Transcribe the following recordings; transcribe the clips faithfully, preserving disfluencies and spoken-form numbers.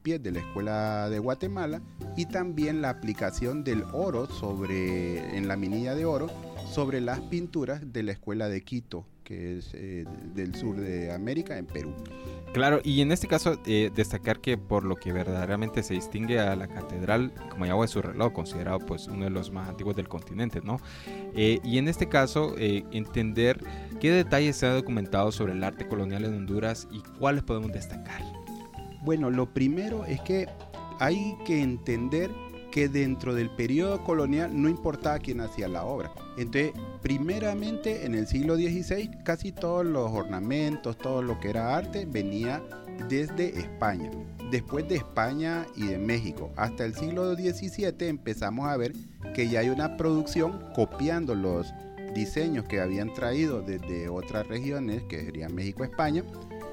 pies de la Escuela de Guatemala, y también la aplicación del oro sobre, en la minilla de oro sobre las pinturas de la Escuela de Quito, que es eh, del sur de América, en Perú. Claro, y en este caso eh, destacar que por lo que verdaderamente se distingue a la catedral, como Mayagua es su reloj, considerado pues uno de los más antiguos del continente, ¿no? Eh, y en este caso eh, entender qué detalles se han documentado sobre el arte colonial en Honduras y cuáles podemos destacar. Bueno, lo primero es que hay que entender que dentro del periodo colonial no importaba quién hacía la obra. Entonces, primeramente en el siglo dieciséis, casi todos los ornamentos, todo lo que era arte, venía desde España. Después de España y de México, hasta el siglo diecisiete empezamos a ver que ya hay una producción copiando los diseños que habían traído desde otras regiones, que serían México, España,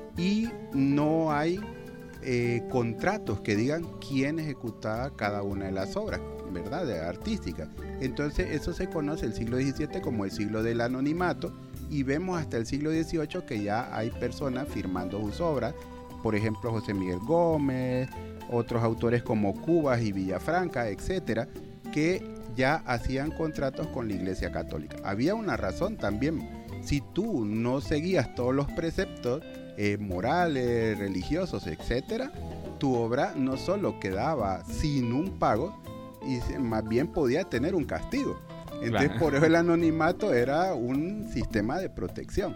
y no hay Eh, contratos que digan quién ejecutaba cada una de las obras, ¿verdad? De artística. Entonces eso se conoce el siglo diecisiete como el siglo del anonimato, y vemos hasta el siglo dieciocho que ya hay personas firmando sus obras, por ejemplo José Miguel Gómez, otros autores como Cubas y Villafranca, etcétera, que ya hacían contratos con la Iglesia Católica. Había una razón también: si tú no seguías todos los preceptos Eh, morales, religiosos, etcétera, tu obra no solo quedaba sin un pago, y más bien podía tener un castigo. Entonces, claro, por eso el anonimato era un sistema de protección,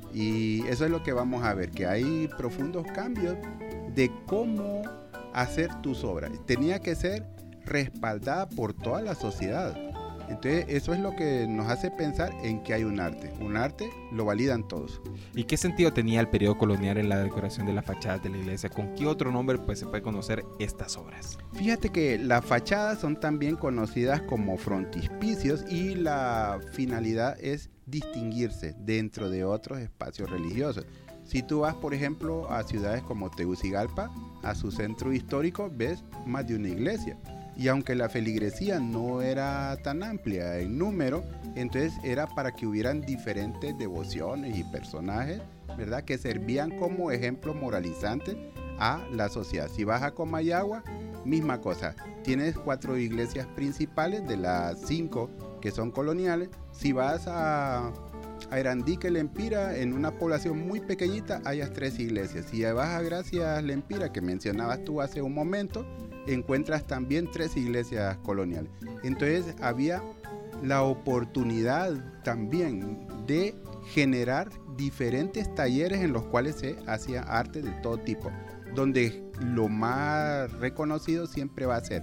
y eso es lo que vamos a ver, que hay profundos cambios de cómo hacer tus obras. Tenía que ser respaldada por toda la sociedad. Entonces eso es lo que nos hace pensar en que hay un arte. Un arte lo validan todos. ¿Y qué sentido tenía el periodo colonial en la decoración de las fachadas de la iglesia? ¿Con qué otro nombre pues, se puede conocer estas obras? Fíjate que las fachadas son también conocidas como frontispicios, y la finalidad es distinguirse dentro de otros espacios religiosos. Si tú vas, por ejemplo, a ciudades como Tegucigalpa, a su centro histórico, ves más de una iglesia. Y aunque la feligresía no era tan amplia en número, entonces era para que hubieran diferentes devociones y personajes, ¿verdad?, que servían como ejemplos moralizantes a la sociedad. Si vas a Comayagua, misma cosa. Tienes cuatro iglesias principales de las cinco que son coloniales. Si vas a, a Erandique, Lempira, en una población muy pequeñita, hayas tres iglesias. Si vas a Gracias Lempira, que mencionabas tú hace un momento, encuentras también tres iglesias coloniales. Entonces había la oportunidad también de generar diferentes talleres en los cuales se hacía arte de todo tipo, donde lo más reconocido siempre va a ser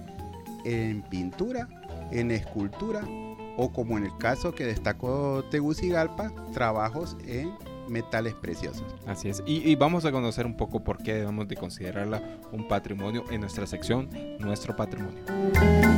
en pintura, en escultura, o como en el caso que destacó Tegucigalpa, trabajos en metales preciosos. Así es, y, y vamos a conocer un poco por qué debemos de considerarla un patrimonio en nuestra sección Nuestro Patrimonio.